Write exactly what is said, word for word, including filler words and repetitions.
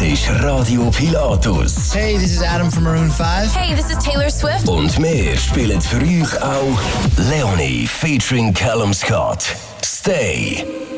Das ist Radio Pilatus. Hey, this is Adam from Maroon five. Hey, this is Taylor Swift. Und wir spielen für euch auch Leonie featuring Callum Scott. Stay.